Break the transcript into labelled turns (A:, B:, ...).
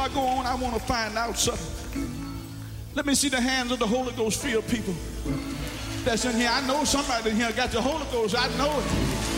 A: I go on, I want to find out something. Let me see the hands of the Holy Ghost filled people that's in here. I know somebody in here got the Holy Ghost. I know it.